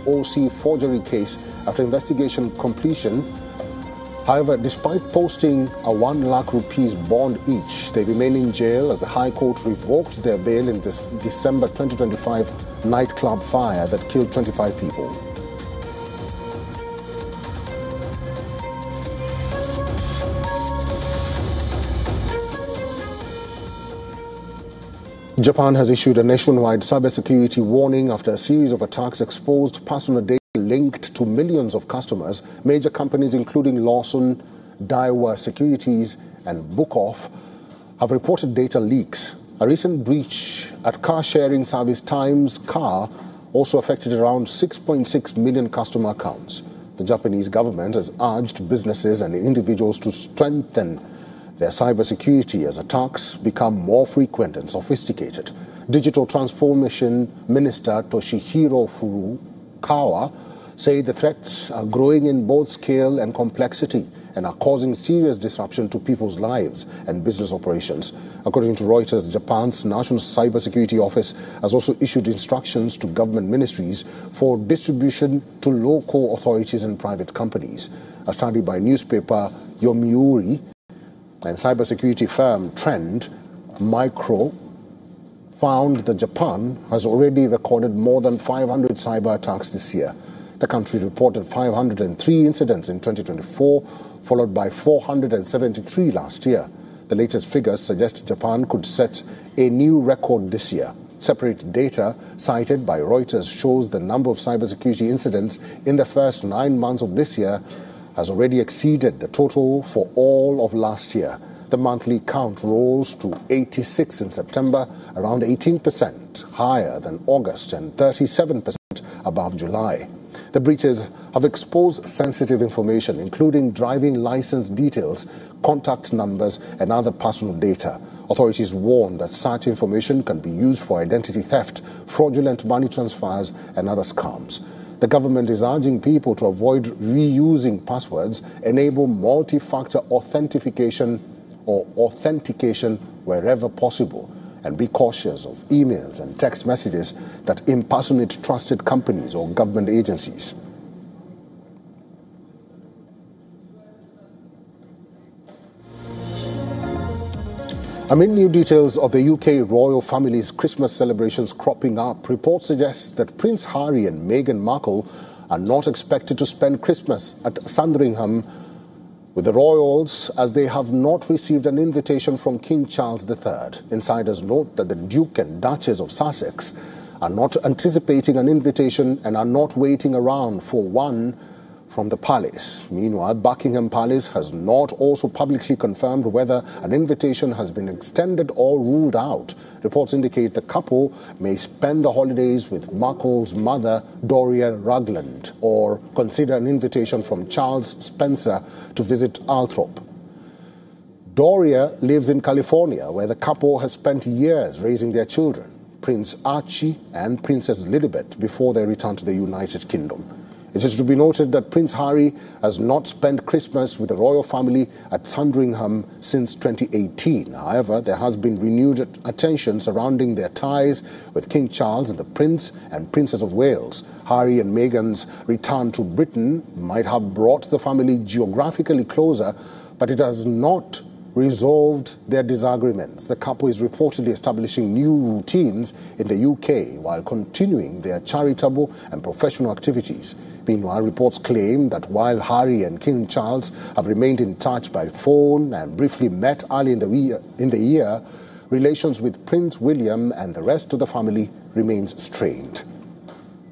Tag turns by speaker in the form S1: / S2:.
S1: OC forgery case after investigation completion. However, despite posting a 1 lakh rupees bond each, they remain in jail as the High Court revoked their bail in this December 2025 nightclub fire that killed 25 people. Japan has issued a nationwide cybersecurity warning after a series of attacks exposed personal data linked to millions of customers. Major companies including Lawson, Daiwa Securities and Bookoff have reported data leaks. A recent breach at car-sharing service Times Car also affected around 6.6 million customer accounts. The Japanese government has urged businesses and individuals to strengthen their cybersecurity as attacks become more frequent and sophisticated. Digital Transformation Minister Toshihiro Furukawa say the threats are growing in both scale and complexity and are causing serious disruption to people's lives and business operations. According to Reuters, Japan's National Cybersecurity Office has also issued instructions to government ministries for distribution to local authorities and private companies. A study by newspaper Yomiuri and cybersecurity firm Trend Micro found that Japan has already recorded more than 500 cyber attacks this year. The country reported 503 incidents in 2024, followed by 473 last year. The latest figures suggest Japan could set a new record this year. Separate data cited by Reuters shows the number of cybersecurity incidents in the first 9 months of this year has already exceeded the total for all of last year. The monthly count rose to 86 in September, around 18% higher than August and 37% above July. The breaches have exposed sensitive information, including driving license details, contact numbers, and other personal data. Authorities warn that such information can be used for identity theft, fraudulent money transfers, and other scams. The government is urging people to avoid reusing passwords, enable multi-factor authentication wherever possible, and be cautious of emails and text messages that impersonate trusted companies or government agencies. Amid new details of the UK royal family's Christmas celebrations cropping up, reports suggest that Prince Harry and Meghan Markle are not expected to spend Christmas at Sandringham with the royals, as they have not received an invitation from King Charles III. Insiders note that the Duke and Duchess of Sussex are not anticipating an invitation and are not waiting around for one from the palace. Meanwhile, Buckingham Palace has not also publicly confirmed whether an invitation has been extended or ruled out. Reports indicate the couple may spend the holidays with Markle's mother, Doria Ragland, or consider an invitation from Charles Spencer to visit Althorp. Doria lives in California, where the couple has spent years raising their children, Prince Archie and Princess Lilibet, before they return to the United Kingdom. It is to be noted that Prince Harry has not spent Christmas with the royal family at Sandringham since 2018. However, there has been renewed attention surrounding their ties with King Charles and the Prince and Princess of Wales. Harry and Meghan's return to Britain might have brought the family geographically closer, but it has not resolved their disagreements. The couple is reportedly establishing new routines in the UK while continuing their charitable and professional activities. Meanwhile, reports claim that while Harry and King Charles have remained in touch by phone and briefly met early in the year, relations with Prince William and the rest of the family remains strained.